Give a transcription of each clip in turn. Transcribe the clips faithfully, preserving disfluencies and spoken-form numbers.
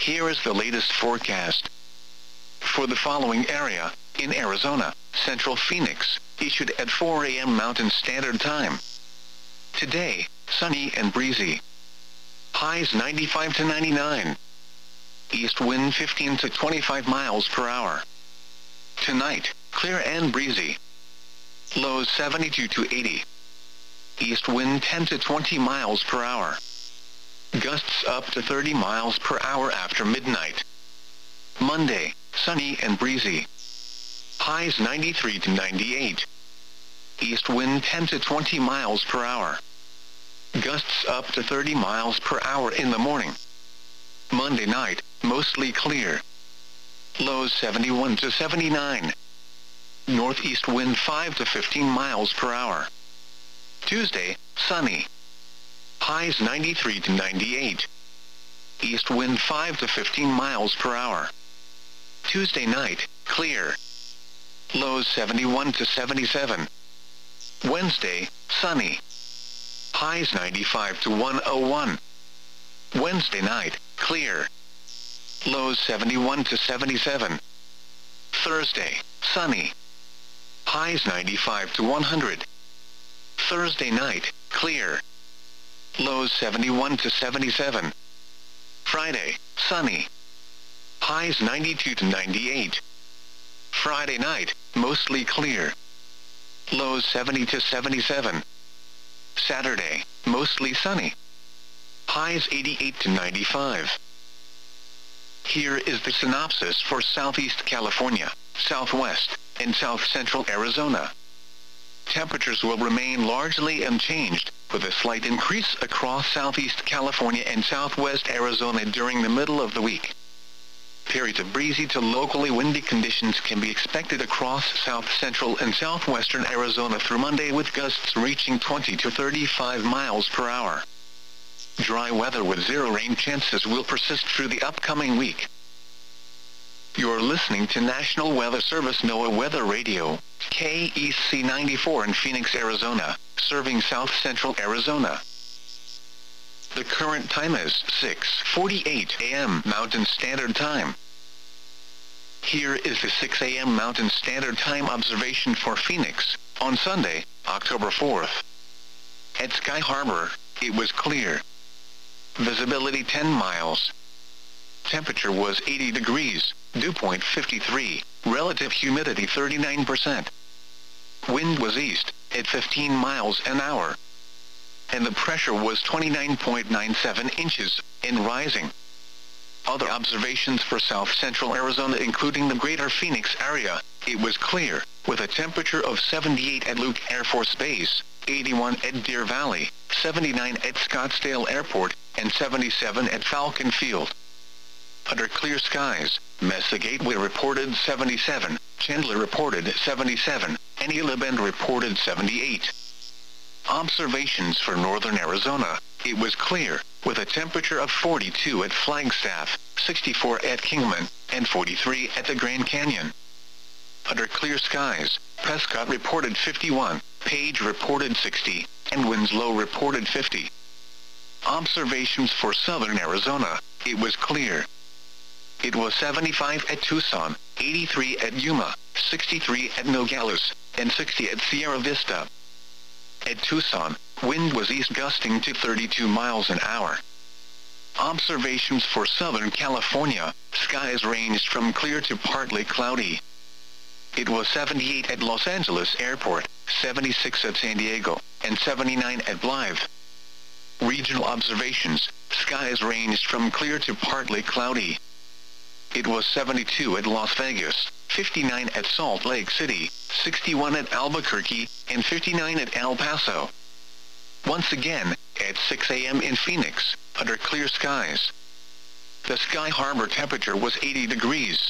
Here is the latest forecast. For the following area, in Arizona, Central Phoenix, issued at four A M Mountain Standard Time. Today, sunny and breezy. Highs ninety-five to ninety-nine. East wind fifteen to twenty-five miles per hour. Tonight, clear and breezy. Lows seventy-two to eighty. East wind ten to twenty miles per hour. Gusts up to thirty miles per hour after midnight. Monday, sunny and breezy. Highs ninety-three to ninety-eight. East wind ten to twenty miles per hour. Gusts up to thirty miles per hour in the morning. Monday night, mostly clear. Lows seventy-one to seventy-nine. Northeast wind five to fifteen miles per hour. Tuesday, sunny. Highs ninety-three to ninety-eight. East wind five to fifteen miles per hour. Tuesday night, clear. Lows seventy-one to seventy-seven. Wednesday, sunny. Highs ninety-five to one oh one. Wednesday night, clear. Lows seventy-one to seventy-seven. Thursday, sunny. Highs ninety-five to one hundred. Thursday night, clear. Lows seventy-one to seventy-seven. Friday, sunny. Highs ninety-two to ninety-eight. Friday night, mostly clear. Lows seventy to seventy-seven. Saturday, mostly sunny. Highs eighty-eight to ninety-five. Here is the synopsis for Southeast California, Southwest, and South Central Arizona. Temperatures will remain largely unchanged, with a slight increase across Southeast California and Southwest Arizona during the middle of the week. Periods of breezy to locally windy conditions can be expected across South Central and Southwestern Arizona through Monday, with gusts reaching twenty to thirty-five miles per hour. Dry weather with zero rain chances will persist through the upcoming week. You're listening to National Weather Service NOAA Weather Radio, K E C ninety-four in Phoenix, Arizona, serving South Central Arizona. The current time is six forty-eight A M Mountain Standard Time. Here is the six A M Mountain Standard Time observation for Phoenix, on Sunday, October fourth. At Sky Harbor, it was clear. Visibility ten miles. Temperature was eighty degrees, dew point fifty-three, relative humidity thirty-nine percent. Wind was east, at fifteen miles an hour. And the pressure was twenty-nine point nine seven inches, and rising. Other observations for South Central Arizona, including the greater Phoenix area, it was clear, with a temperature of seventy-eight at Luke Air Force Base, eighty-one at Deer Valley, seventy-nine at Scottsdale Airport, and seventy-seven at Falcon Field. Under clear skies, Mesa Gateway reported seventy-seven, Chandler reported seventy-seven, and Gila Bend reported seventy-eight. Observations for northern Arizona, it was clear, with a temperature of forty-two at Flagstaff, sixty-four at Kingman, and forty-three at the Grand Canyon. Under clear skies, Prescott reported fifty-one, Page reported sixty, and Winslow reported fifty. Observations for southern Arizona, it was clear. It was seventy-five at Tucson, eighty-three at Yuma, sixty-three at Nogales, and sixty at Sierra Vista. At Tucson, wind was east gusting to thirty-two miles an hour. Observations for Southern California, skies ranged from clear to partly cloudy. It was seventy-eight at Los Angeles Airport, seventy-six at San Diego, and seventy-nine at Blythe. Regional observations, skies ranged from clear to partly cloudy. It was seventy-two at Las Vegas, fifty-nine at Salt Lake City, sixty-one at Albuquerque, and fifty-nine at El Paso. Once again, at six A M in Phoenix, under clear skies. The Sky Harbor temperature was eighty degrees.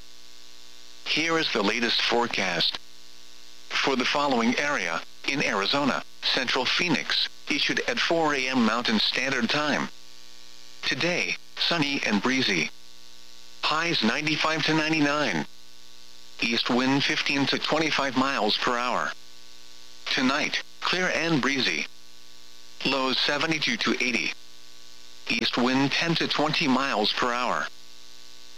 Here is the latest forecast. For the following area, in Arizona, Central Phoenix, issued at four A M Mountain Standard Time. Today, sunny and breezy. Highs ninety-five to ninety-nine. East wind fifteen to twenty-five miles per hour. Tonight, clear and breezy. Lows seventy-two to eighty. East wind ten to twenty miles per hour.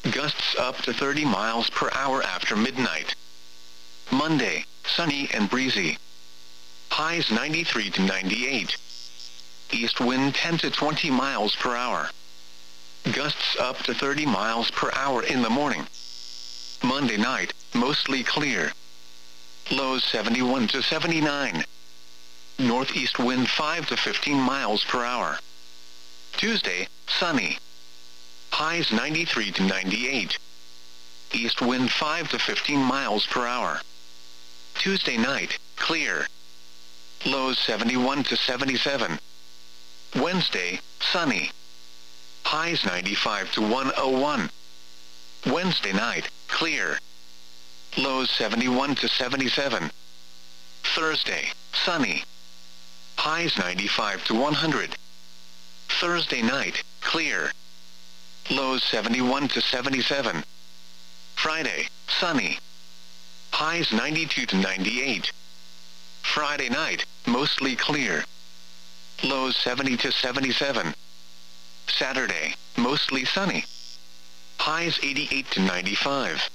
Gusts up to thirty miles per hour after midnight. Monday, sunny and breezy. Highs ninety-three to ninety-eight. East wind ten to twenty miles per hour. Gusts up to thirty miles per hour in the morning. Monday night, mostly clear. Lows seventy-one to seventy-nine. Northeast wind five to fifteen miles per hour. Tuesday, sunny. Highs ninety-three to ninety-eight. East wind five to fifteen miles per hour. Tuesday night, clear. Lows seventy-one to seventy-seven. Wednesday, sunny. Highs ninety-five to one oh one. Wednesday night, clear. Lows seventy-one to seventy-seven. Thursday, sunny. Highs ninety-five to one hundred. Thursday night, clear. Lows seventy-one to seventy-seven. Friday, sunny. Highs ninety-two to ninety-eight. Friday night, mostly clear. Lows seventy to seventy-seven. Saturday, mostly sunny. Highs eighty-eight to ninety-five.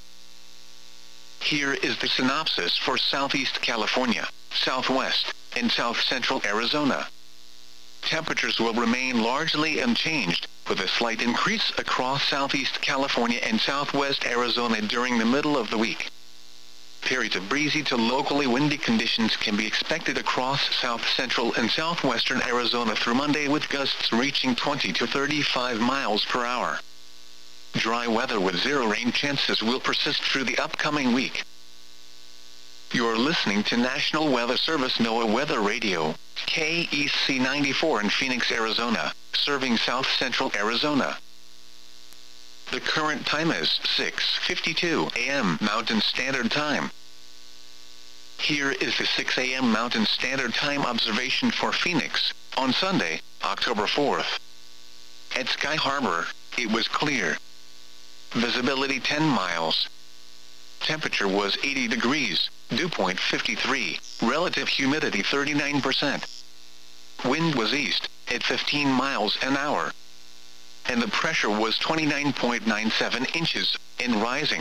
Here is the synopsis for Southeast California, Southwest, and South Central Arizona. Temperatures will remain largely unchanged, with a slight increase across Southeast California and Southwest Arizona during the middle of the week. Periods of breezy to locally windy conditions can be expected across South Central and Southwestern Arizona through Monday, with gusts reaching twenty to thirty-five miles per hour. Dry weather with zero rain chances will persist through the upcoming week. You're listening to National Weather Service NOAA Weather Radio, K E C ninety-four in Phoenix, Arizona, serving South Central Arizona. The current time is six fifty-two a m Mountain Standard Time. Here is the six a m Mountain Standard Time observation for Phoenix, on Sunday, October fourth. At Sky Harbor, it was clear. Visibility ten miles. Temperature was eighty degrees, dew point fifty-three, relative humidity thirty-nine percent. Wind was east, at fifteen miles an hour. And the pressure was twenty-nine point nine seven inches, and rising.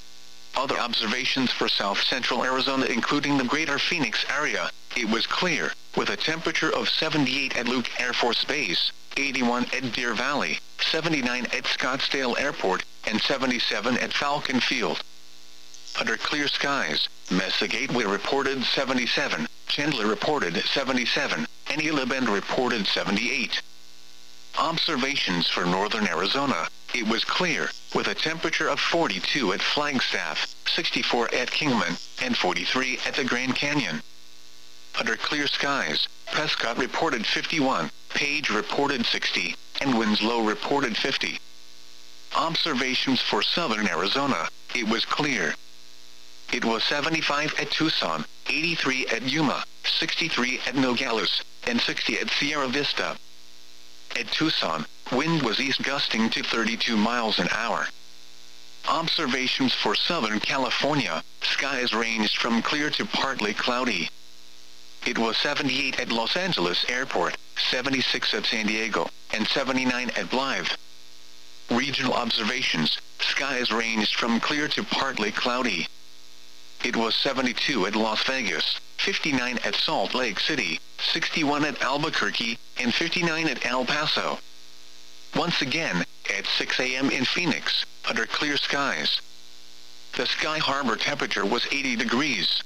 Other observations for South Central Arizona, including the greater Phoenix area, it was clear, with a temperature of seventy-eight at Luke Air Force Base, eighty-one at Deer Valley, seventy-nine at Scottsdale Airport, and seventy-seven at Falcon Field. Under clear skies, Mesa Gateway reported seventy-seven, Chandler reported seventy-seven, and Gila Bend reported seventy-eight. Observations for northern Arizona, it was clear, with a temperature of forty-two at Flagstaff, sixty-four at Kingman, and forty-three at the Grand Canyon. Under clear skies, Prescott reported fifty-one, Page reported sixty, and Winslow reported fifty. Observations for southern Arizona, it was clear. It was seventy-five at Tucson, eighty-three at Yuma, sixty-three at Nogales, and sixty at Sierra Vista. At Tucson, wind was east gusting to thirty-two miles an hour. Observations for Southern California, skies ranged from clear to partly cloudy. It was seventy-eight at Los Angeles Airport, seventy-six at San Diego, and seventy-nine at Blythe. Regional observations, skies ranged from clear to partly cloudy. It was seventy-two at Las Vegas, fifty-nine at Salt Lake City, sixty-one at Albuquerque, and fifty-nine at El Paso. Once again, at six a m in Phoenix, under clear skies. The Sky Harbor temperature was eighty degrees.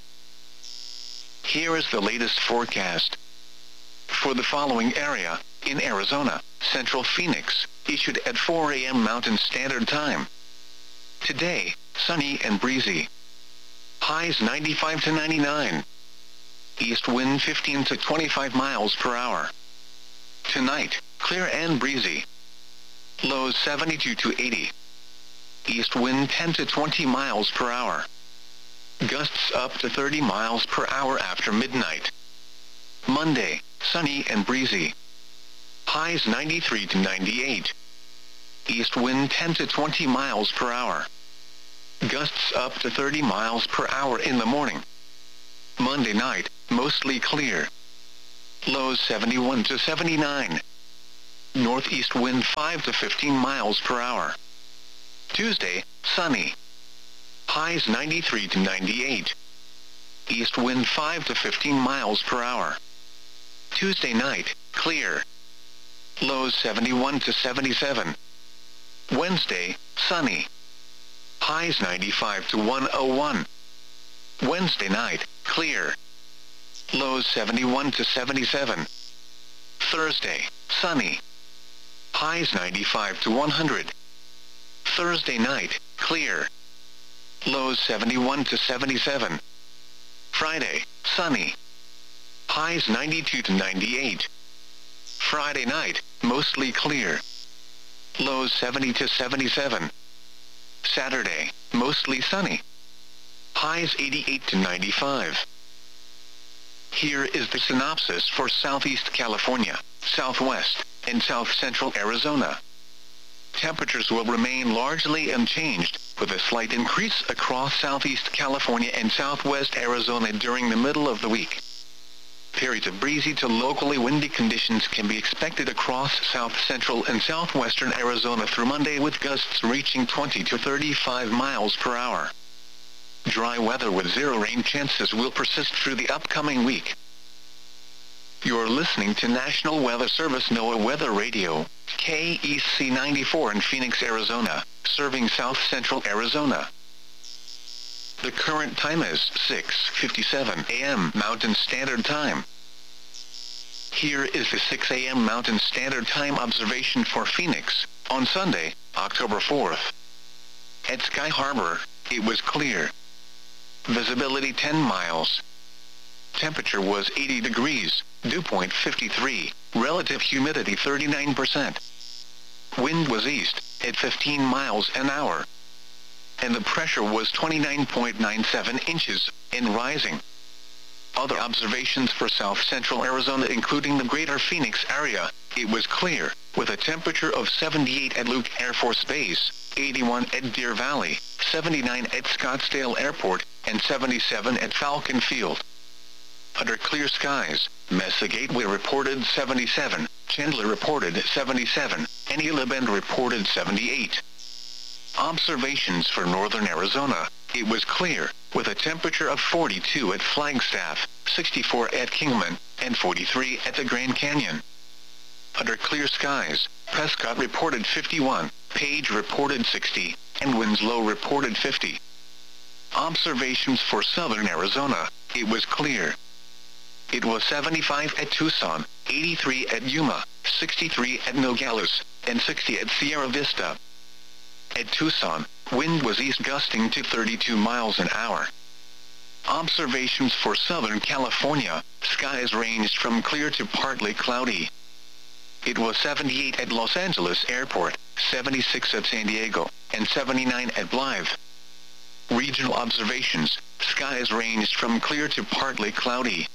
Here is the latest forecast. For the following area, in Arizona, Central Phoenix, issued at four a m Mountain Standard Time. Today, sunny and breezy. Highs ninety-five to ninety-nine. East wind fifteen to twenty-five miles per hour. Tonight, clear and breezy. Lows seventy-two to eighty. East wind ten to twenty miles per hour. Gusts up to thirty miles per hour after midnight. Monday, sunny and breezy. Highs ninety-three to ninety-eight. East wind ten to twenty miles per hour. Gusts up to thirty miles per hour in the morning. Monday night, mostly clear. Lows seventy-one to seventy-nine. Northeast wind five to fifteen miles per hour. Tuesday, sunny. Highs ninety-three to ninety-eight. East wind five to fifteen miles per hour. Tuesday night, clear. Lows seventy-one to seventy-seven. Wednesday, sunny. Highs ninety-five to one oh one. Wednesday night, clear. Lows seventy-one to seventy-seven. Thursday, sunny. Highs ninety-five to one hundred. Thursday night, clear. Lows seventy-one to seventy-seven. Friday, sunny. Highs ninety-two to ninety-eight. Friday night, mostly clear. Lows seventy to seventy-seven. Saturday, mostly sunny. Highs eighty-eight to ninety-five. Here is the synopsis for Southeast California, Southwest, and South Central Arizona. Temperatures will remain largely unchanged, with a slight increase across Southeast California and Southwest Arizona during the middle of the week. Periods of breezy to locally windy conditions can be expected across South Central and Southwestern Arizona through Monday, with gusts reaching twenty to thirty-five miles per hour. Dry weather with zero rain chances will persist through the upcoming week. You're listening to National Weather Service NOAA Weather Radio, K E C ninety-four in Phoenix, Arizona, serving South Central Arizona. The current time is six fifty-seven a m Mountain Standard Time. Here is the six a m Mountain Standard Time observation for Phoenix, on Sunday, October fourth. At Sky Harbor, it was clear. Visibility ten miles. Temperature was eighty degrees, dew point fifty-three, relative humidity thirty-nine percent. Wind was east, at fifteen miles an hour. And the pressure was twenty-nine point nine seven inches, and rising. Other observations for South Central Arizona, including the greater Phoenix area, it was clear, with a temperature of seventy-eight at Luke Air Force Base, eighty-one at Deer Valley, seventy-nine at Scottsdale Airport, and seventy-seven at Falcon Field. Under clear skies, Mesa Gateway reported seventy-seven, Chandler reported seventy-seven, and Gila Bend reported seventy-eight. Observations for northern Arizona, it was clear, with a temperature of forty-two at Flagstaff, sixty-four at Kingman, and forty-three at the Grand Canyon. Under clear skies, Prescott reported fifty-one, Page reported sixty, and Winslow reported fifty. Observations for southern Arizona, it was clear. It was seventy-five at Tucson, eighty-three at Yuma, sixty-three at Nogales, and sixty at Sierra Vista. At Tucson, wind was east gusting to thirty-two miles an hour. Observations for Southern California, skies ranged from clear to partly cloudy. It was seventy-eight at Los Angeles Airport, seventy-six at San Diego, and seventy-nine at Blythe. Regional observations, skies ranged from clear to partly cloudy.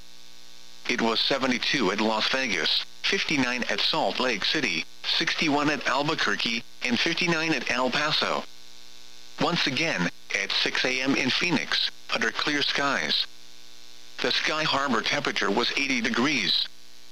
It was seventy-two at Las Vegas, fifty-nine at Salt Lake City, sixty-one at Albuquerque, and fifty-nine at El Paso. Once again, at six a m in Phoenix, under clear skies. The Sky Harbor temperature was eighty degrees.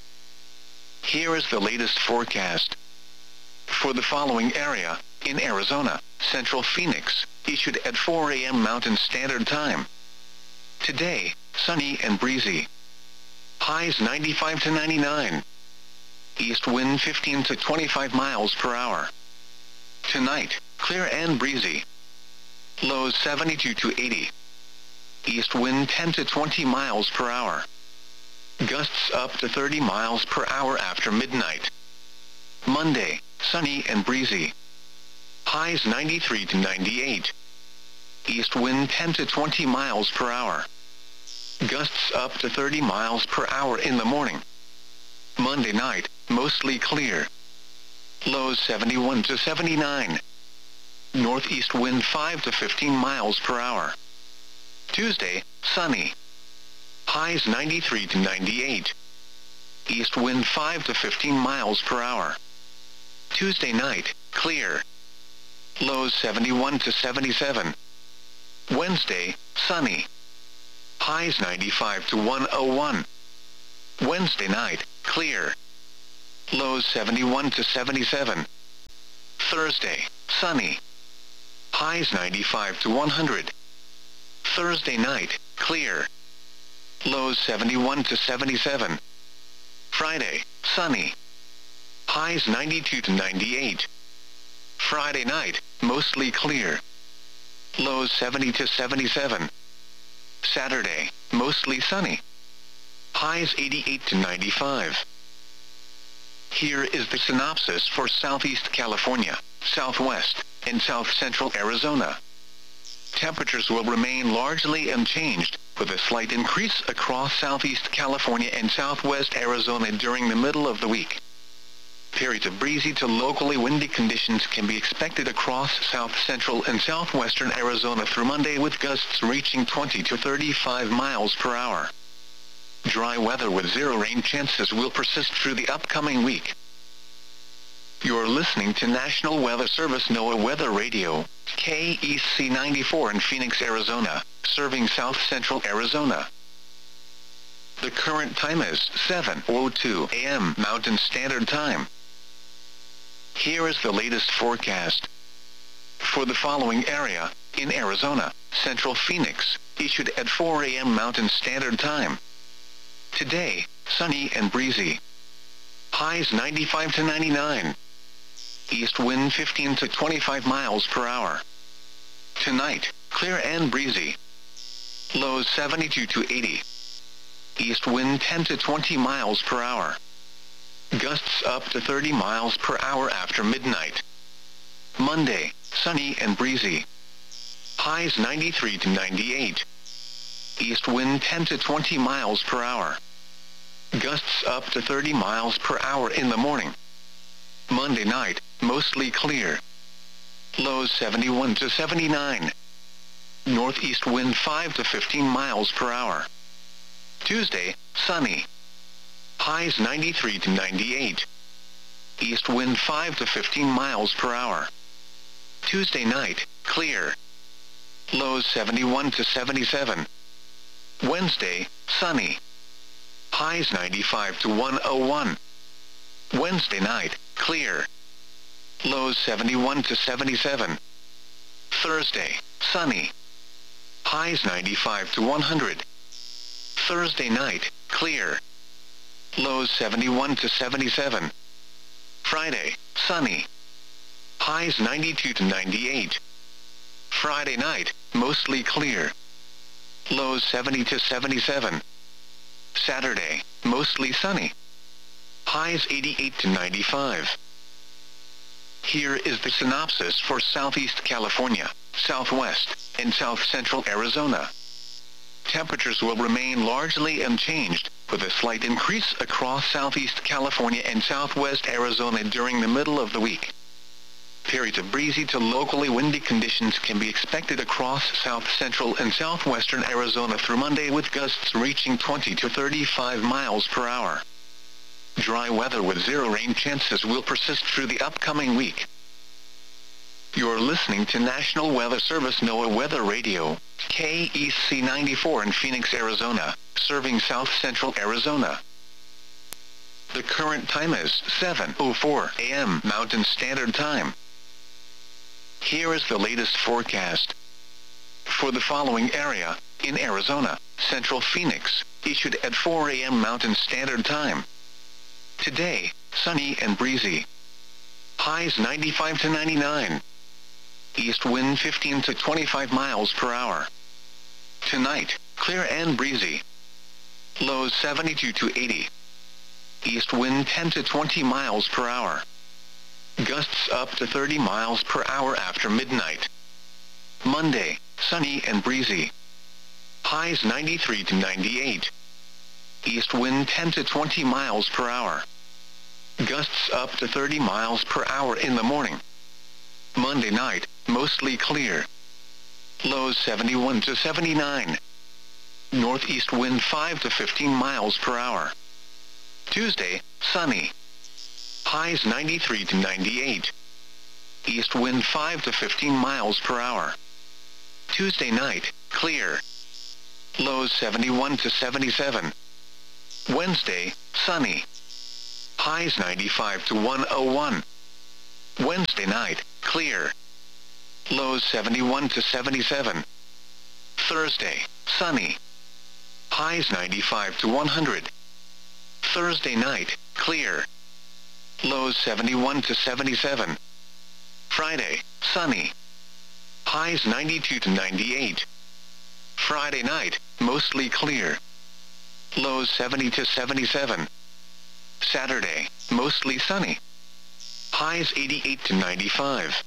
Here is the latest forecast. For the following area, in Arizona, Central Phoenix, issued at four a m Mountain Standard Time. Today, sunny and breezy. Highs ninety-five to ninety-nine. East wind fifteen to twenty-five miles per hour. Tonight, clear and breezy. Lows seventy-two to eighty. East wind ten to twenty miles per hour. Gusts up to thirty miles per hour after midnight. Monday, sunny and breezy. Highs ninety-three to ninety-eight. East wind ten to twenty miles per hour. Gusts up to thirty miles per hour in the morning. Monday night, mostly clear. Lows seventy-one to seventy-nine. Northeast wind five to fifteen miles per hour. Tuesday, sunny. Highs ninety-three to ninety-eight. East wind five to fifteen miles per hour. Tuesday night, clear. Lows seventy-one to seventy-seven. Wednesday, sunny. Highs ninety-five to one oh one. Wednesday night, clear. Lows seventy-one to seventy-seven. Thursday, sunny. Highs ninety-five to one hundred. Thursday night, clear. Lows seventy-one to seventy-seven. Friday, sunny. Highs ninety-two to ninety-eight. Friday night, mostly clear. Lows seventy to seventy-seven. Saturday, mostly sunny. Highs eighty-eight to ninety-five. Here is the synopsis for Southeast California, Southwest, and South Central Arizona. Temperatures will remain largely unchanged, with a slight increase across Southeast California and Southwest Arizona during the middle of the week. Periods of breezy to locally windy conditions can be expected across South Central and Southwestern Arizona through Monday, with gusts reaching twenty to thirty-five miles per hour. Dry weather with zero rain chances will persist through the upcoming week. You're listening to National Weather Service NOAA Weather Radio, K E C ninety-four in Phoenix, Arizona, serving South Central Arizona. The current time is seven oh two a m Mountain Standard Time. Here is the latest forecast. For the following area, in Arizona, Central Phoenix, issued at four a m Mountain Standard Time. Today, sunny and breezy. Highs ninety-five to ninety-nine. East wind fifteen to twenty-five miles per hour. Tonight, clear and breezy. Lows seventy-two to eighty. East wind ten to twenty miles per hour. Gusts up to thirty miles per hour after midnight. Monday, sunny and breezy. Highs ninety-three to ninety-eight. East wind ten to twenty miles per hour. Gusts up to thirty miles per hour in the morning. Monday night, mostly clear. Lows seventy-one to seventy-nine. Northeast wind five to fifteen miles per hour. Tuesday, sunny. Highs ninety-three to ninety-eight. East wind five to fifteen miles per hour. Tuesday night, clear. Lows seventy-one to seventy-seven. Wednesday, sunny. Highs ninety-five to one oh one. Wednesday night, clear. Lows seventy-one to seventy-seven. Thursday, sunny. Highs ninety-five to one hundred. Thursday night, clear. Lows seventy-one to seventy-seven. Friday, sunny. Highs ninety-two to ninety-eight. Friday night, mostly clear. Lows seventy to seventy-seven. Saturday, mostly sunny. Highs eighty-eight to ninety-five. Here is the synopsis for Southeast California, Southwest, and South Central Arizona. Temperatures will remain largely unchanged, with a slight increase across Southeast California and Southwest Arizona during the middle of the week. Periods of breezy to locally windy conditions can be expected across South Central and Southwestern Arizona through Monday, with gusts reaching twenty to thirty-five miles per hour. Dry weather with zero rain chances will persist through the upcoming week. You're listening to National Weather Service NOAA Weather Radio, K E C ninety-four in Phoenix, Arizona, serving South Central Arizona. The current time is seven oh four a m Mountain Standard Time. Here is the latest forecast. For the following area, in Arizona, Central Phoenix, issued at four a m Mountain Standard Time. Today, sunny and breezy. Highs ninety-five to ninety-nine. East wind fifteen to twenty-five miles per hour. Tonight, clear and breezy. Lows seventy-two to eighty. East wind ten to twenty miles per hour. Gusts up to thirty miles per hour after midnight. Monday, sunny and breezy. Highs ninety-three to ninety-eight. East wind ten to twenty miles per hour. Gusts up to thirty miles per hour in the morning. Monday night, mostly clear. Lows seventy-one to seventy-nine. Northeast wind five to fifteen miles per hour. Tuesday, sunny. Highs ninety-three to ninety-eight. East wind five to fifteen miles per hour. Tuesday night, clear. Lows seventy-one to seventy-seven. Wednesday, sunny. Highs ninety-five to one oh one. Wednesday night, clear. Lows seventy-one to seventy-seven. Thursday, sunny. Highs ninety-five to one hundred. Thursday night, clear. Lows seventy-one to seventy-seven. Friday, sunny. Highs ninety-two to ninety-eight. Friday night, mostly clear. Lows seventy to seventy-seven. Saturday, mostly sunny. Highs eighty-eight to ninety-five.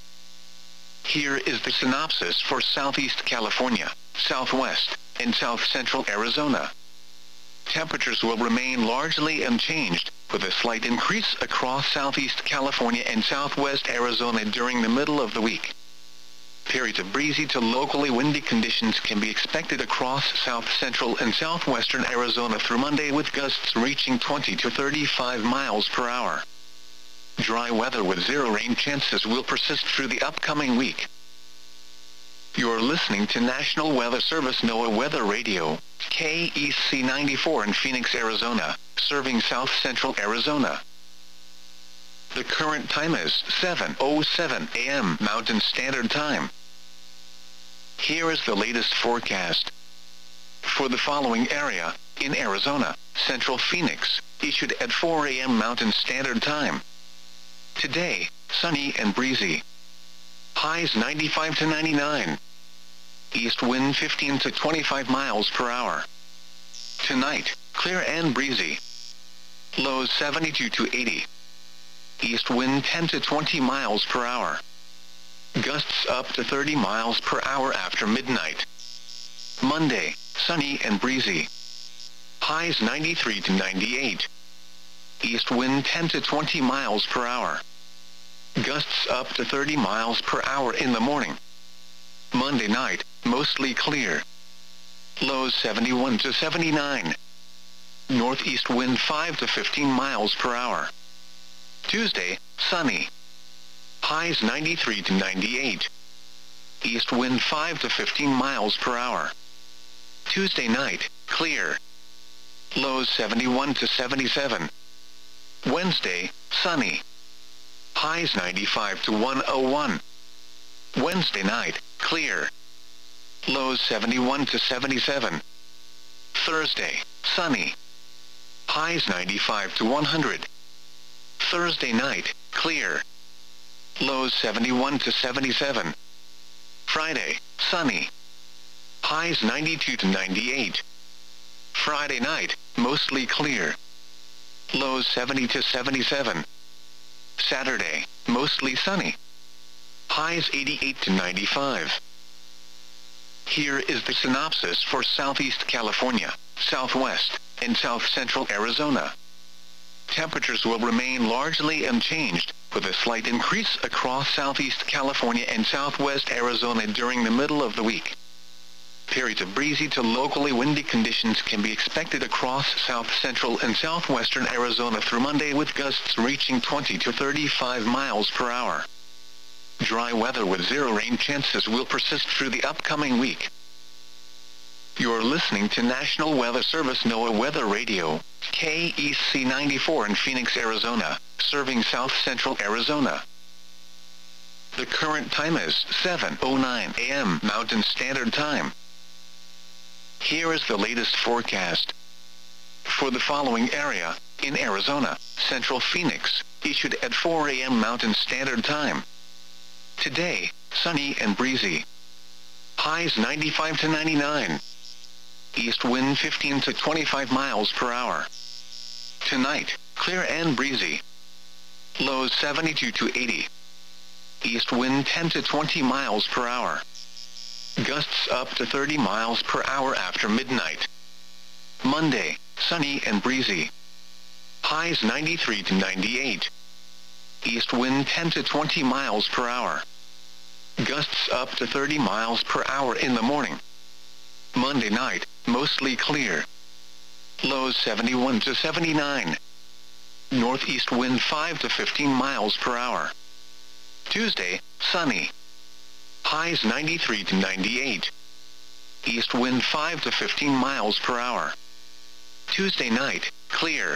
Here is the synopsis for Southeast California, Southwest, and South Central Arizona. Temperatures will remain largely unchanged, with a slight increase across Southeast California and Southwest Arizona during the middle of the week. Periods of breezy to locally windy conditions can be expected across South Central and Southwestern Arizona through Monday, with gusts reaching twenty to thirty-five miles per hour. Dry weather with zero rain chances will persist through the upcoming week. You're listening to National Weather Service NOAA Weather Radio, K E C ninety-four in Phoenix, Arizona, serving South Central Arizona. The current time is seven oh seven a m Mountain Standard Time. Here is the latest forecast. For the following area, in Arizona, Central Phoenix, issued at four a m Mountain Standard Time. Today, sunny and breezy. Highs ninety-five to ninety-nine. East wind fifteen to twenty-five miles per hour. Tonight, clear and breezy. Lows seventy-two to eighty. East wind ten to twenty miles per hour. Gusts up to thirty miles per hour after midnight. Monday, sunny and breezy. Highs ninety-three to ninety-eight. East wind ten to twenty miles per hour. Gusts up to thirty miles per hour in the morning. Monday night, mostly clear. Lows seventy-one to seventy-nine. Northeast wind five to fifteen miles per hour. Tuesday, sunny. Highs ninety-three to ninety-eight. East wind five to fifteen miles per hour. Tuesday night, clear. Lows seventy-one to seventy-seven. Wednesday, sunny. Highs ninety-five to one oh one. Wednesday night, clear. Lows seventy-one to seventy-seven. Thursday, sunny. Highs ninety-five to one hundred. Thursday night, clear. Lows seventy-one to seventy-seven. Friday, sunny. Highs ninety-two to ninety-eight. Friday night, mostly clear. Lows seventy to seventy-seven. Saturday, mostly sunny. Highs eighty-eight to ninety-five. Here is the synopsis for Southeast California, Southwest, and South Central Arizona. Temperatures will remain largely unchanged, with a slight increase across Southeast California and Southwest Arizona during the middle of the week. Periods of breezy to locally windy conditions can be expected across South Central and Southwestern Arizona through Monday, with gusts reaching twenty to thirty-five miles per hour. Dry weather with zero rain chances will persist through the upcoming week. You're listening to National Weather Service NOAA Weather Radio, K E C ninety-four in Phoenix, Arizona, serving South Central Arizona. The current time is seven oh nine a m Mountain Standard Time. Here is the latest forecast. For the following area, in Arizona, Central Phoenix, issued at four a m Mountain Standard Time. Today, sunny and breezy. Highs ninety-five to ninety-nine. East wind fifteen to twenty-five miles per hour. Tonight, clear and breezy. Lows seventy-two to eighty. East wind ten to twenty miles per hour. Gusts up to thirty miles per hour after midnight. Monday, sunny and breezy. Highs ninety-three to ninety-eight. East wind ten to twenty miles per hour. Gusts up to thirty miles per hour in the morning. Monday night, mostly clear. Lows seventy-one to seventy-nine. Northeast wind five to fifteen miles per hour. Tuesday, sunny. Highs ninety-three to ninety-eight. East wind five to fifteen miles per hour. Tuesday night, clear.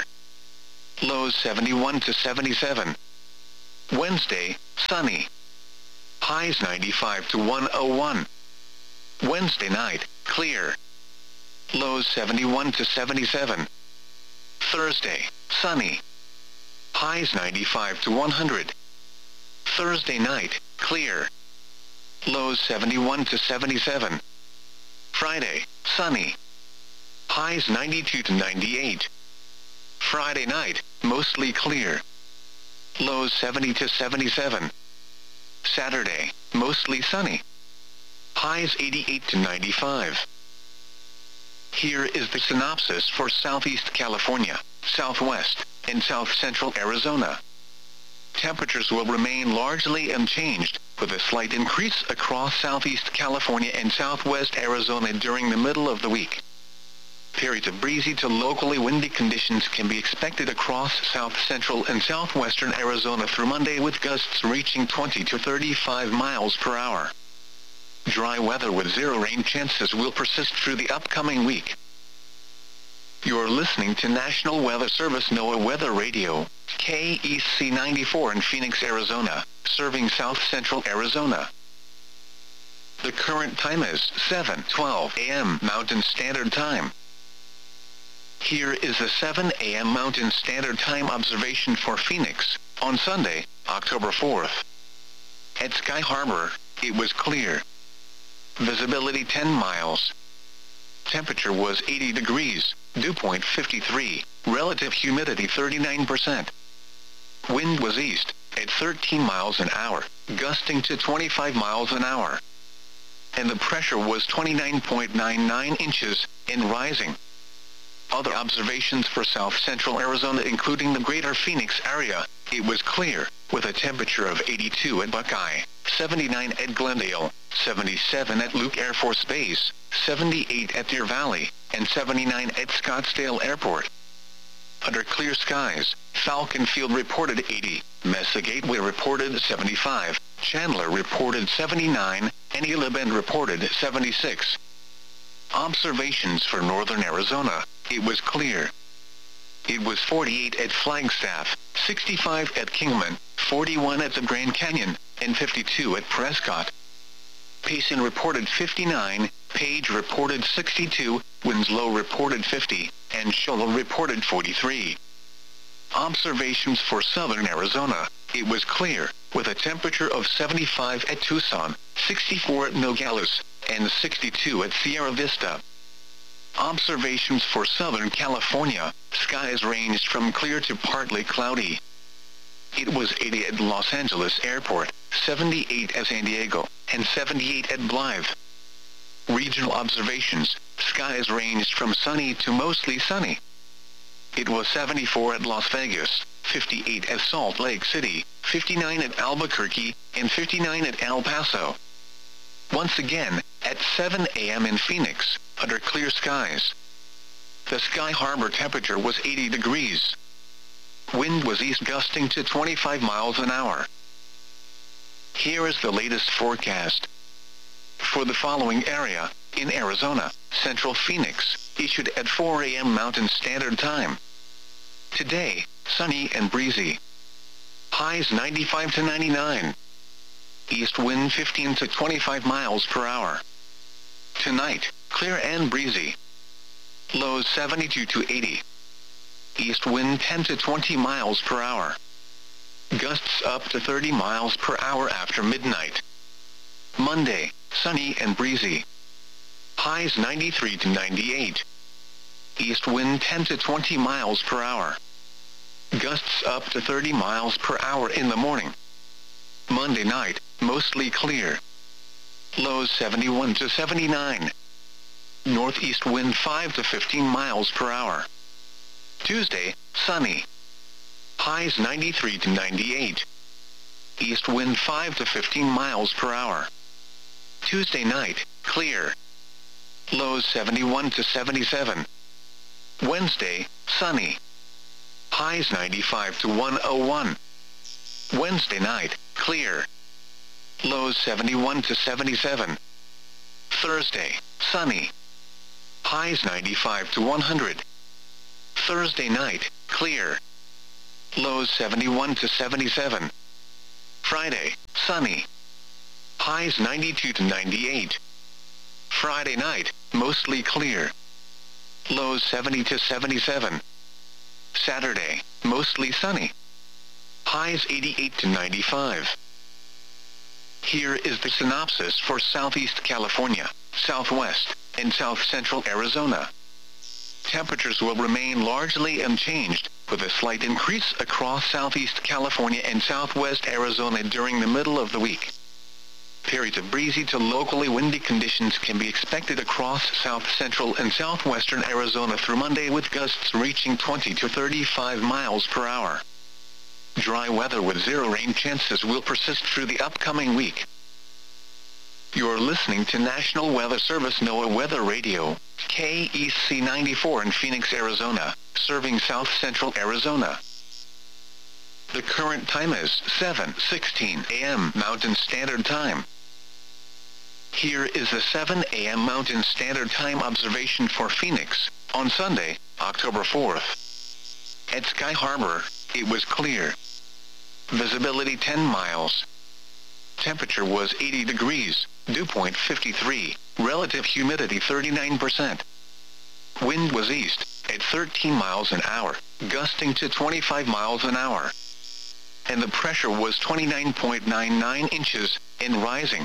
Lows seventy-one to seventy-seven. Wednesday, sunny. highs ninety-five to one oh one. Wednesday night, clear. Lows seventy-one to seventy-seven. Thursday, sunny. Highs ninety-five to one hundred. Thursday night, clear. Lows seventy-one to seventy-seven. Friday, sunny. Highs ninety-two to ninety-eight. Friday night, mostly clear. Lows seventy to seventy-seven. Saturday, mostly sunny. Highs eighty-eight to ninety-five. Here is the synopsis for Southeast California, Southwest, and South Central Arizona. Temperatures will remain largely unchanged, with a slight increase across Southeast California and Southwest Arizona during the middle of the week. Periods of breezy to locally windy conditions can be expected across South Central and Southwestern Arizona through Monday, with gusts reaching twenty to thirty-five miles per hour. Dry weather with zero rain chances will persist through the upcoming week. You're listening to National Weather Service NOAA Weather Radio, K E C ninety-four in Phoenix, Arizona, serving South Central Arizona. The current time is seven twelve a m Mountain Standard Time. Here is the seven a m Mountain Standard Time observation for Phoenix, on Sunday, October fourth. At Sky Harbor, it was clear. Visibility ten miles. Temperature was eighty degrees, dew point fifty-three, relative humidity thirty-nine percent. Wind was east, at thirteen miles an hour, gusting to twenty-five miles an hour. And the pressure was twenty-nine point nine nine inches, and rising. Other observations for South Central Arizona, including the greater Phoenix area, it was clear, with a temperature of eighty-two at Buckeye, seventy-nine at Glendale, seventy-seven at Luke Air Force Base, seventy-eight at Deer Valley, and seventy-nine at Scottsdale Airport. Under clear skies, Falcon Field reported eighty, Mesa Gateway reported seventy-five, Chandler reported seventy-nine, and Gila Bend reported seventy-six. Observations for northern Arizona, it was clear. It was forty-eight at Flagstaff, sixty-five at Kingman, forty-one at the Grand Canyon, and fifty-two at Prescott. Payson reported fifty-nine, Page reported sixty-two, Winslow reported fifty, and Shoal reported forty-three. Observations for southern Arizona, it was clear, with a temperature of seventy-five at Tucson, sixty-four at Nogales, and sixty-two at Sierra Vista. Observations for Southern California, skies ranged from clear to partly cloudy. It was eighty at Los Angeles Airport, seventy-eight at San Diego, and seventy-eight at Blythe. Regional observations, skies ranged from sunny to mostly sunny. It was seventy-four at Las Vegas, fifty-eight at Salt Lake City, fifty-nine at Albuquerque, and fifty-nine at El Paso. Once again, at seven a m in Phoenix, under clear skies. The Sky Harbor temperature was eighty degrees. Wind was east gusting to twenty-five miles an hour. Here is the latest forecast. For the following area, in Arizona, Central Phoenix, issued at four a m Mountain Standard Time. Today, sunny and breezy. Highs ninety-five to ninety-nine. East wind fifteen to twenty-five miles per hour. Tonight, clear and breezy. Lows seventy-two to eighty. East wind ten to twenty miles per hour. Gusts up to thirty miles per hour after midnight. Monday, sunny and breezy. Highs ninety-three to ninety-eight. East wind ten to twenty miles per hour. Gusts up to thirty miles per hour in the morning. Monday night, mostly clear. Lows seventy-one to seventy-nine. Northeast wind five to fifteen miles per hour. Tuesday, sunny. Highs ninety-three to ninety-eight. East wind five to fifteen miles per hour. Tuesday night, clear. Lows seventy-one to seventy-seven. Wednesday, sunny. Highs ninety-five to one oh one. Wednesday night, clear. Lows seventy-one to seventy-seven. Thursday, sunny. Highs ninety-five to one hundred. Thursday night, clear. Lows seventy-one to seventy-seven. Friday, sunny. highs ninety-two to ninety-eight. Friday night, mostly clear. Lows seventy to seventy-seven. Saturday, mostly sunny. Highs eighty-eight to ninety-five. Here is the synopsis for Southeast California, Southwest, and South Central Arizona. Temperatures will remain largely unchanged, with a slight increase across Southeast California and Southwest Arizona during the middle of the week. Periods of breezy to locally windy conditions can be expected across South Central and Southwestern Arizona through Monday, with gusts reaching twenty to thirty-five miles per hour. Dry weather with zero rain chances will persist through the upcoming week. You're listening to National Weather Service NOAA Weather Radio, K E C ninety-four in Phoenix, Arizona, serving South Central Arizona. The current time is seven sixteen a m Mountain Standard Time. Here is the seven a m Mountain Standard Time observation for Phoenix, on Sunday, October fourth. At Sky Harbor, it was clear. Visibility ten miles. Temperature was eighty degrees, dew point fifty-three, relative humidity thirty-nine percent. Wind was east, at thirteen miles an hour, gusting to twenty-five miles an hour. And the pressure was twenty-nine point nine nine inches, and rising.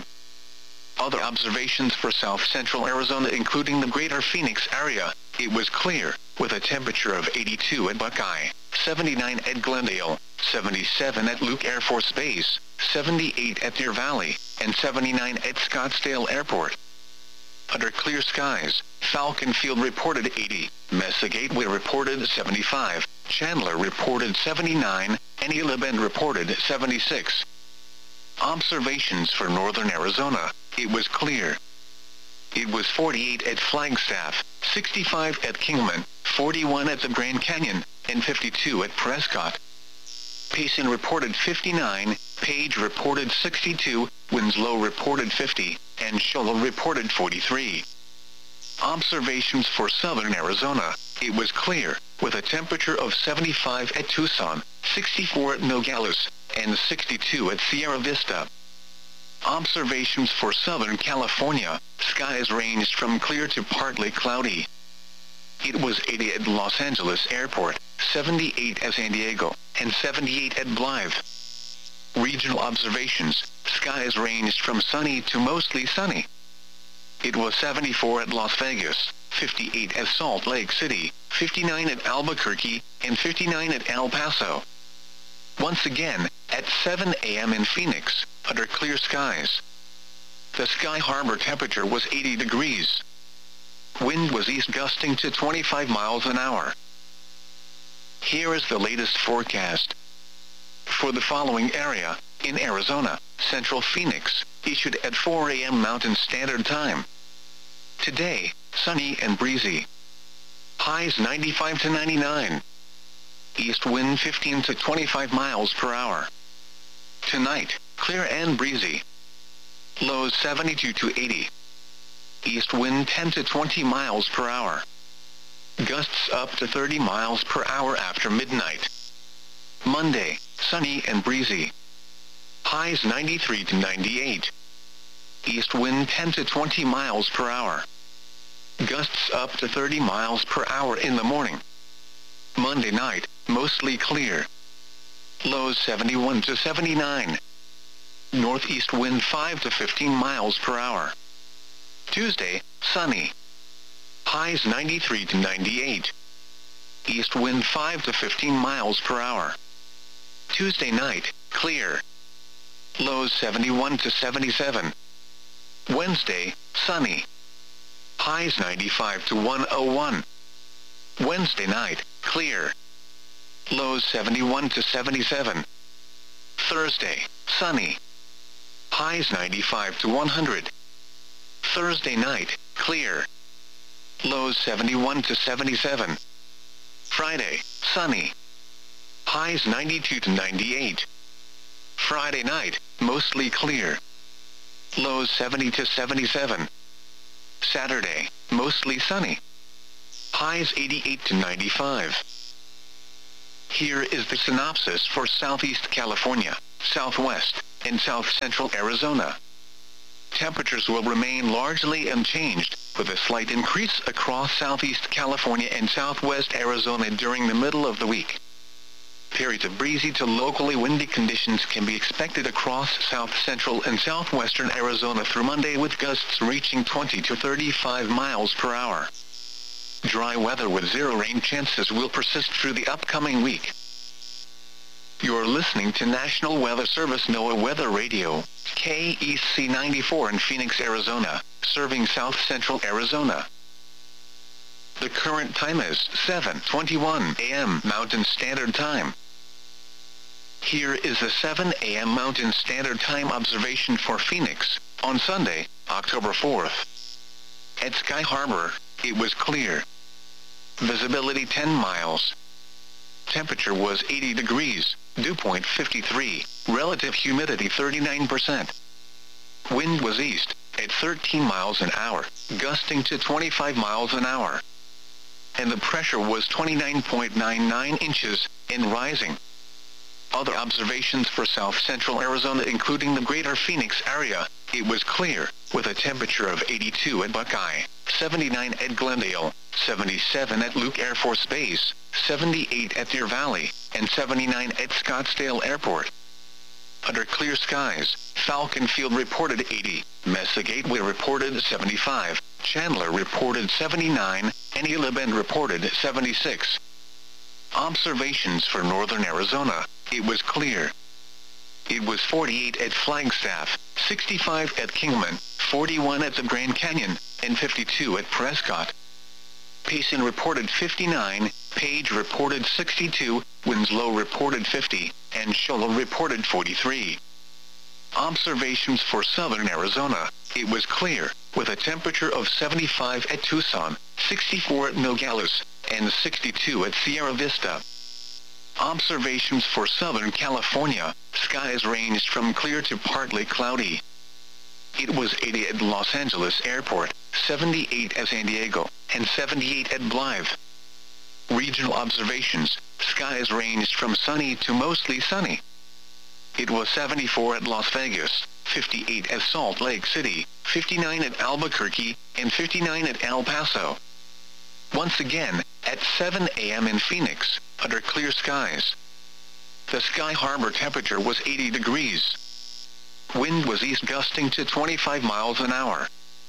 Other observations for South Central Arizona, including the greater Phoenix area, it was clear, with a temperature of eighty-two at Buckeye, seventy-nine at Glendale, seventy-seven at Luke Air Force Base, seventy-eight at Deer Valley, and seventy-nine at Scottsdale Airport. Under clear skies, Falcon Field reported eighty, Mesa Gateway reported seventy-five, Chandler reported seventy-nine, and Gila Bend reported seventy-six. Observations for northern Arizona, it was clear. It was forty-eight at Flagstaff, sixty-five at Kingman, forty-one at the Grand Canyon, and fifty-two at Prescott. Payson reported fifty-nine, Page reported sixty-two, Winslow reported fifty, and Shoal reported forty-three. Observations for southern Arizona, it was clear, with a temperature of seventy-five at Tucson, sixty-four at Nogales, and sixty-two at Sierra Vista. Observations for Southern California, skies ranged from clear to partly cloudy. It was eighty at Los Angeles Airport, seventy-eight at San Diego, and seventy-eight at Blythe. Regional observations, skies ranged from sunny to mostly sunny. It was seventy-four at Las Vegas, fifty-eight at Salt Lake City, fifty-nine at Albuquerque, and fifty-nine at El Paso. Once again, at seven a m in Phoenix, under clear skies. The Sky Harbor temperature was eighty degrees. Wind was east gusting to twenty-five miles an hour. Here is the latest forecast. For the following area, in Arizona, Central Phoenix, issued at four a m Mountain Standard Time. Today, sunny and breezy. Highs ninety-five to ninety-nine. East wind fifteen to twenty-five miles per hour. Tonight, clear and breezy. Lows seventy-two to eighty. East wind ten to twenty miles per hour. Gusts up to thirty miles per hour after midnight. Monday, sunny and breezy. Highs ninety-three to ninety-eight. East wind ten to twenty miles per hour. Gusts up to thirty miles per hour in the morning. Monday night, mostly clear. Lows seventy-one to seventy-nine. Northeast wind five to fifteen miles per hour. Tuesday, sunny. Highs ninety-three to ninety-eight. East wind five to fifteen miles per hour. Tuesday night, clear. Lows seventy-one to seventy-seven. Wednesday, sunny. Highs ninety-five to one oh one. Wednesday night, clear. Lows seventy-one to seventy-seven. Thursday, sunny. Highs ninety-five to one hundred. Thursday night, clear. Lows seventy-one to seventy-seven. Friday, sunny. Highs ninety-two to ninety-eight. Friday night, mostly clear. Lows seventy to seventy-seven. Saturday, mostly sunny. Highs eighty-eight to ninety-five. Here is the synopsis for Southeast California, Southwest, and South Central Arizona. temperatures will remain largely unchanged, with a slight increase across southeast California and southwest Arizona during the middle of the week. Periods of breezy to locally windy conditions can be expected across south-central and southwestern Arizona through Monday, with gusts reaching twenty to thirty-five miles per hour. Dry weather with zero rain chances will persist through the upcoming week. You're listening to National Weather Service NOAA Weather Radio, K E C ninety-four in Phoenix, Arizona, serving south-central Arizona. The current time is seven twenty-one a m Mountain Standard Time. Here is the seven a m Mountain Standard Time observation for Phoenix, on Sunday, October fourth. At Sky Harbor, it was clear. Visibility ten miles. Temperature was eighty degrees, dew point fifty-three, relative humidity thirty-nine percent. Wind was east, at thirteen miles an hour, gusting to twenty-five miles an hour. And the pressure was twenty-nine point nine nine inches, and rising. Other observations for south-central Arizona, including the greater Phoenix area, it was clear, with a temperature of eighty-two at Buckeye, seventy-nine at Glendale, seventy-seven at Luke Air Force Base, seventy-eight at Deer Valley, and seventy-nine at Scottsdale Airport. Under clear skies, Falcon Field reported eighty, Mesa Gateway reported seventy-five, Chandler reported seventy-nine, and Gila Bend reported seventy-six. Observations for northern Arizona, it was clear. It was forty-eight at Flagstaff, sixty-five at Kingman, forty-one at the Grand Canyon, and fifty-two at Prescott. Payson reported fifty-nine, Page reported sixty-two, Winslow reported fifty, and Shola reported forty-three. Observations for southern Arizona, it was clear, with a temperature of seventy-five at Tucson, sixty-four at Nogales, and sixty-two at Sierra Vista. Observations for Southern California, skies ranged from clear to partly cloudy. It was eighty at Los Angeles Airport, seventy-eight at San Diego, and seventy-eight at Blythe. Regional observations, skies ranged from sunny to mostly sunny. It was seventy-four at Las Vegas, fifty-eight at Salt Lake City, fifty-nine at Albuquerque, and fifty-nine at El Paso. Once again, at seven a m in Phoenix, under clear skies. The Sky Harbor temperature was eighty degrees. Wind was east, gusting to twenty-five miles an hour.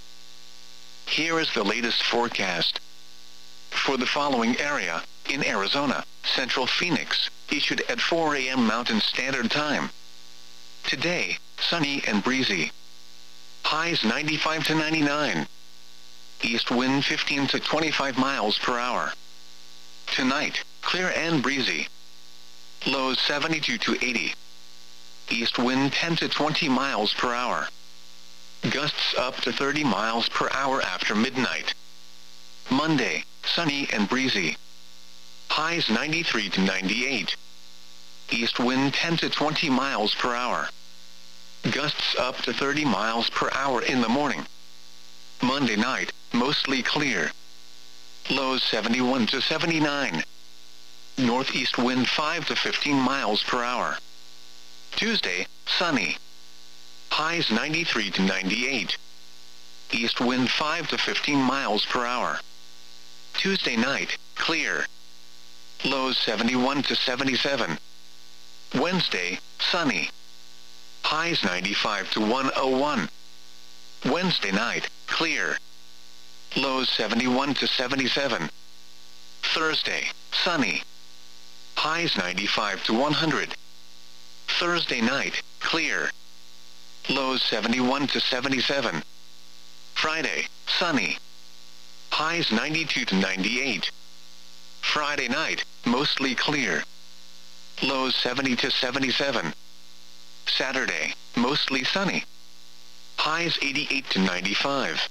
Here is the latest forecast. For the following area, in Arizona, Central Phoenix, issued at four a m Mountain Standard Time. Today, sunny and breezy. Highs ninety-five to ninety-nine. East wind fifteen to twenty-five miles per hour. Tonight, clear and breezy. Lows seventy-two to eighty. East wind ten to twenty miles per hour. Gusts up to thirty miles per hour after midnight. Monday, sunny and breezy. Highs ninety-three to ninety-eight. East wind ten to twenty miles per hour. Gusts up to thirty miles per hour in the morning. Monday night, mostly clear. Lows seventy-one to seventy-nine. Northeast wind five to fifteen miles per hour. Tuesday, sunny. Highs ninety-three to ninety-eight. East wind five to fifteen miles per hour. Tuesday night, clear. Lows seventy-one to seventy-seven. Wednesday, sunny. Highs ninety-five to one oh one. Wednesday night, clear. Lows seventy-one to seventy-seven. Thursday, sunny. Highs ninety-five to one hundred. Thursday night, clear. Lows seventy-one to seventy-seven. Friday, sunny. Highs ninety-two to ninety-eight. Friday night, mostly clear. Lows seventy to seventy-seven. Saturday, mostly sunny. Highs eighty-eight to ninety-five.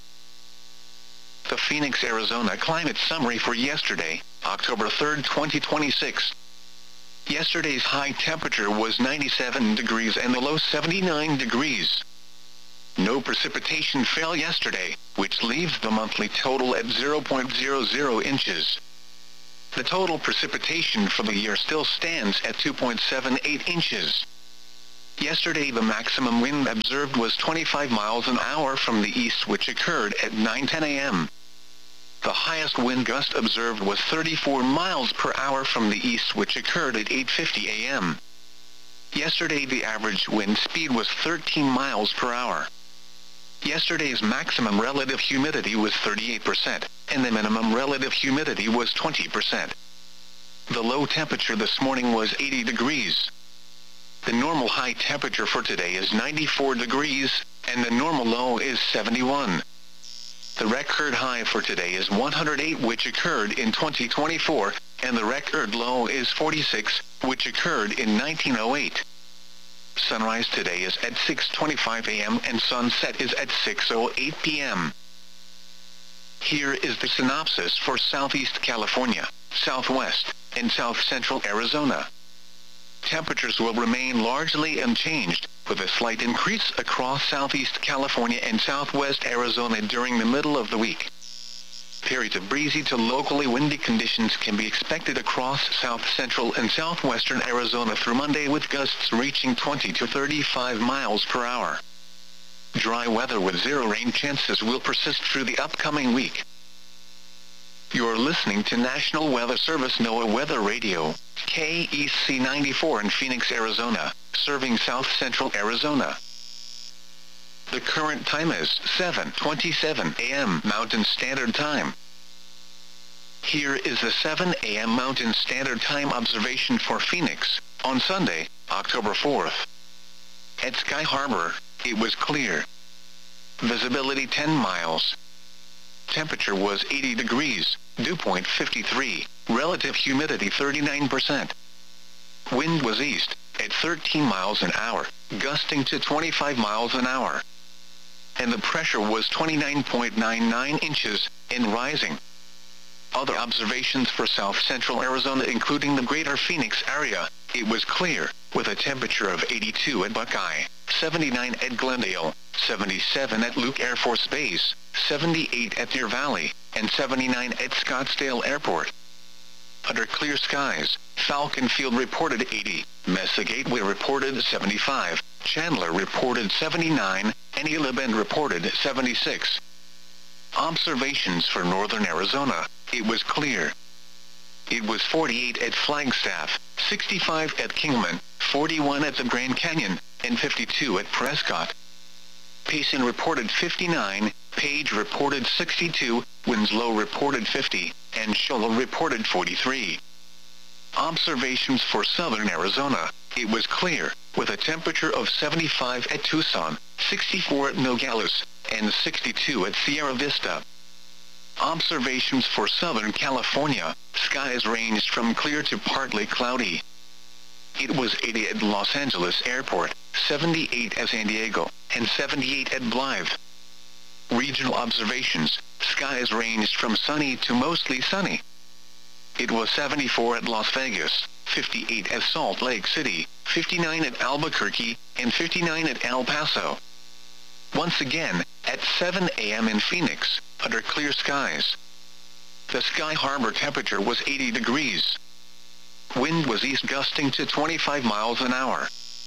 The Phoenix, Arizona climate summary for yesterday, October third, twenty twenty-six. Yesterday's high temperature was ninety-seven degrees and the low seventy-nine degrees. No precipitation fell yesterday, which leaves the monthly total at zero point zero zero inches. The total precipitation for the year still stands at two point seven eight inches. Yesterday the maximum wind observed was twenty-five miles an hour from the east, which occurred at nine ten a m The highest wind gust observed was thirty-four miles per hour from the east, which occurred at eight fifty a m Yesterday the average wind speed was thirteen miles per hour. Yesterday's maximum relative humidity was thirty-eight percent, and the minimum relative humidity was twenty percent. The low temperature this morning was eighty degrees. The normal high temperature for today is ninety-four degrees, and the normal low is seventy-one. The record high for today is one hundred eight, which occurred in twenty twenty-four, and the record low is forty-six, which occurred in nineteen oh eight. Sunrise today is at six twenty-five a m and sunset is at six oh eight p m Here is the synopsis for Southeast California, Southwest, and South Central Arizona. Temperatures will remain largely unchanged, with a slight increase across Southeast California and Southwest Arizona during the middle of the week. Periods of breezy to locally windy conditions can be expected across South Central and Southwestern Arizona through Monday, with gusts reaching twenty to thirty-five miles per hour. Dry weather with zero rain chances will persist through the upcoming week. You're listening to National Weather Service NOAA Weather Radio, K E C ninety-four in Phoenix, Arizona, serving South Central Arizona. The current time is seven twenty-seven a m Mountain Standard Time. Here is the seven a m Mountain Standard Time observation for Phoenix, on Sunday, October fourth. At Sky Harbor, it was clear. Visibility ten miles. Temperature was eighty degrees, dew point fifty-three, relative humidity thirty-nine percent. Wind was east, at thirteen miles an hour, gusting to twenty-five miles an hour. And the pressure was twenty-nine point nine nine inches, and rising. Other observations for South Central Arizona, including the greater Phoenix area, it was clear, with a temperature of eighty-two at Buckeye, seventy-nine at Glendale, seventy-seven at Luke Air Force Base, seventy-eight at Deer Valley, and seventy-nine at Scottsdale Airport. Under clear skies, Falcon Field reported eighty, Mesa Gateway reported seventy-five, Chandler reported seventy-nine, and Gila Bend reported seventy-six. Observations for northern Arizona, it was clear. It was forty-eight at Flagstaff, sixty-five at Kingman, forty-one at the Grand Canyon, and fifty-two at Prescott. Payson reported fifty-nine, Page reported sixty-two, Winslow reported fifty, and Shola reported forty-three. Observations for southern Arizona, it was clear, with a temperature of seventy-five at Tucson, sixty-four at Nogales, and sixty-two at Sierra Vista. Observations for Southern California, skies ranged from clear to partly cloudy. It was eighty at Los Angeles Airport, seventy-eight at San Diego, and seventy-eight at Blythe. Regional observations, skies ranged from sunny to mostly sunny. It was seventy-four at Las Vegas, fifty-eight at Salt Lake City, fifty-nine at Albuquerque, and fifty-nine at El Paso. Once again, at seven a m in Phoenix, under clear skies. The Sky Harbor temperature was eighty degrees. Wind was east, gusting to twenty-five miles an hour.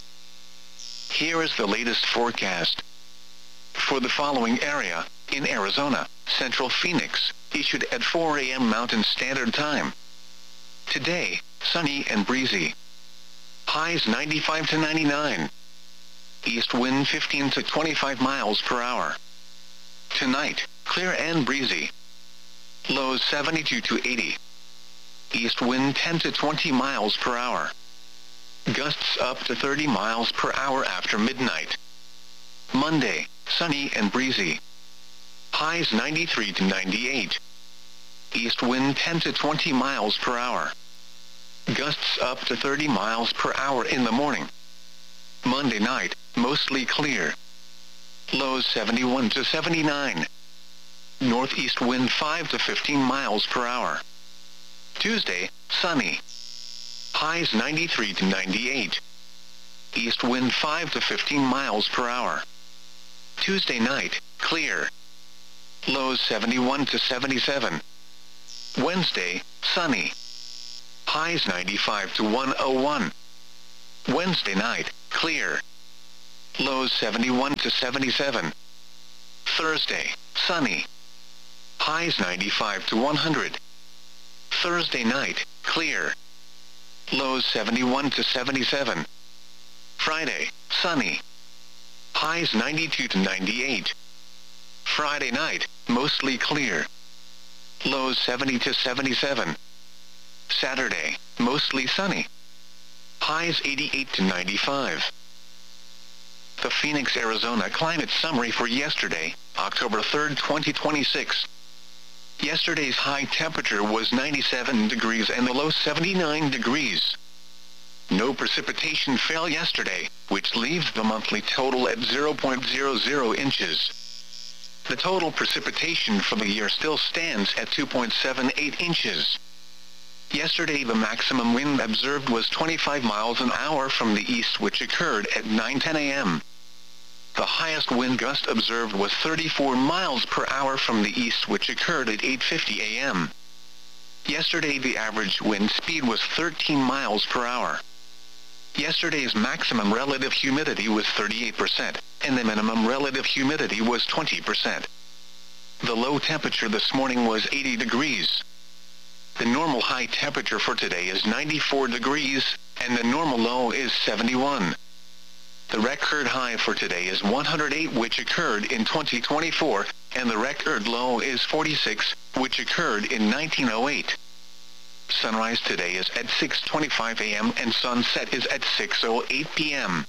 Here is the latest forecast. For the following area, in Arizona, Central Phoenix, issued at four a m Mountain Standard Time. Today, sunny and breezy. Highs ninety-five to ninety-nine. East wind fifteen to twenty-five miles per hour. Tonight, clear and breezy. Lows seventy-two to eighty. East wind ten to twenty miles per hour. Gusts up to thirty miles per hour after midnight. Monday, sunny and breezy. Highs ninety-three to ninety-eight. East wind ten to twenty miles per hour. Gusts up to thirty miles per hour in the morning. Monday night, mostly clear. Lows seventy-one to seventy-nine. Northeast wind five to fifteen miles per hour. Tuesday, sunny. Highs ninety-three to ninety-eight. East wind five to fifteen miles per hour. Tuesday night, clear. Lows seventy-one to seventy-seven. Wednesday, sunny. Highs ninety-five to one oh one. Wednesday night, clear. Lows seventy-one to seventy-seven. Thursday, sunny. Highs ninety-five to one hundred. Thursday night, clear. Lows seventy-one to seventy-seven. Friday, sunny. Highs ninety-two to ninety-eight. Friday night, mostly clear. Lows seventy to seventy-seven. Saturday, mostly sunny. Highs eighty-eight to ninety-five. The Phoenix, Arizona climate summary for yesterday, October third, twenty twenty-six. Yesterday's high temperature was ninety-seven degrees and the low seventy-nine degrees. No precipitation fell yesterday, which leaves the monthly total at zero point zero zero inches. The total precipitation for the year still stands at two point seven eight inches. Yesterday the maximum wind observed was twenty-five miles an hour from the east, which occurred at nine ten a m The highest wind gust observed was thirty-four miles per hour from the east, which occurred at eight fifty a m Yesterday the average wind speed was thirteen miles per hour. Yesterday's maximum relative humidity was thirty-eight percent, and the minimum relative humidity was twenty percent. The low temperature this morning was eighty degrees. The normal high temperature for today is ninety-four degrees, and the normal low is seventy-one. The record high for today is one hundred eight, which occurred in twenty twenty-four, and the record low is forty-six, which occurred in nineteen oh eight. Sunrise today is at six twenty-five a m and sunset is at six oh eight p m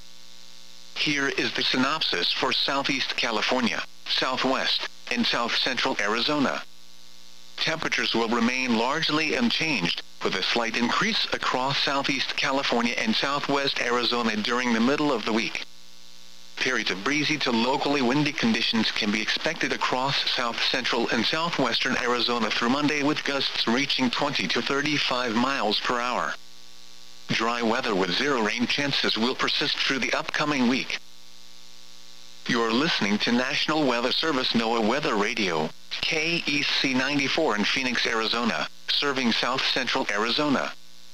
Here is the synopsis for Southeast California, Southwest, and South Central Arizona. Temperatures will remain largely unchanged, with a slight increase across Southeast California and Southwest Arizona during the middle of the week. Periods of breezy to locally windy conditions can be expected across South Central and Southwestern Arizona through Monday, with gusts reaching twenty to thirty-five miles per hour. Dry weather with zero rain chances will persist through the upcoming week. You're listening to National Weather Service NOAA Weather Radio, K E C ninety-four in Phoenix, Arizona, serving South Central Arizona.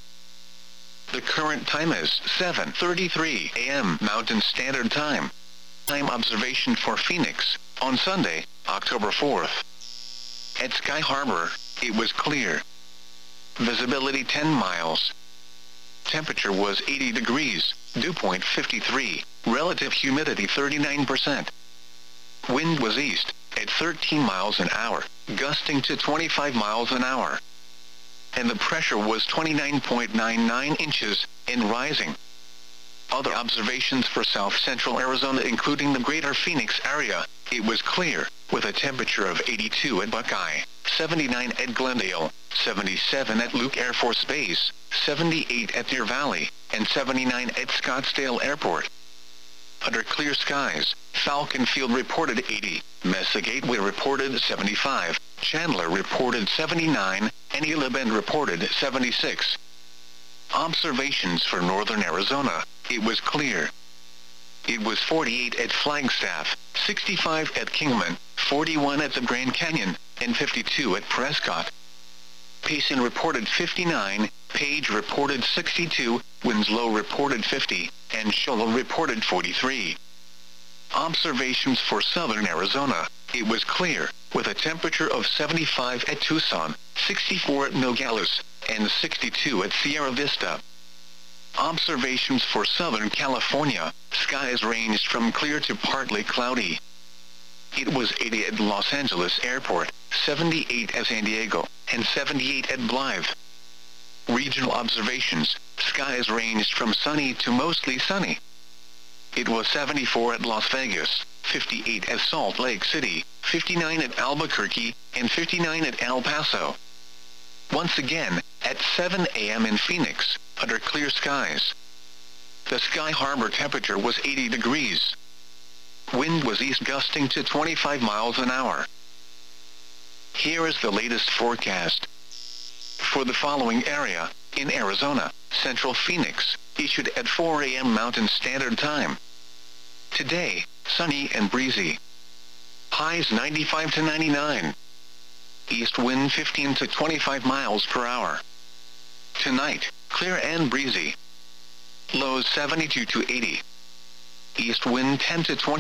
The current time is seven thirty-three a m Mountain Standard Time. Time observation for Phoenix, on Sunday, October fourth. At Sky Harbor, it was clear. Visibility ten miles. Temperature was eighty degrees, dew point fifty-three, relative humidity thirty-nine percent. Wind was east, at thirteen miles an hour, gusting to twenty-five miles an hour. And the pressure was twenty-nine point nine nine inches, and rising. Other observations for South Central Arizona, including the greater Phoenix area, it was clear, with a temperature of eighty-two at Buckeye, seventy-nine at Glendale, seventy-seven at Luke Air Force Base, seventy-eight at Deer Valley, and seventy-nine at Scottsdale Airport. Under clear skies, Falcon Field reported eighty, Mesa Gateway reported seventy-five, Chandler reported seventy-nine, and Gila Bend reported seventy-six. Observations for northern Arizona, it was clear. It was forty-eight at Flagstaff, sixty-five at Kingman, forty-one at the Grand Canyon, and fifty-two at Prescott. Payson reported fifty-nine, Page reported sixty-two, Winslow reported fifty, and Shoal reported forty-three. Observations for southern Arizona, it was clear, with a temperature of seventy-five at Tucson, sixty-four at Nogales, and sixty-two at Sierra Vista. Observations for Southern California, skies ranged from clear to partly cloudy. It was eighty at Los Angeles Airport, seventy-eight at San Diego, and seventy-eight at Blythe. Regional observations, skies ranged from sunny to mostly sunny. It was seventy-four at Las Vegas, fifty-eight at Salt Lake City, fifty-nine at Albuquerque, and fifty-nine at El Paso. Once again, at seven a m in Phoenix, under clear skies. The Sky Harbor temperature was eighty degrees. Wind was east gusting to twenty-five miles an hour. Here is the latest forecast. For the following area, in Arizona, Central Phoenix, issued at four a m Mountain Standard Time. Today, sunny and breezy. Highs ninety-five to ninety-nine. East wind fifteen to twenty-five miles per hour. Tonight, clear and breezy. Lows seventy-two to eighty. East wind ten to twenty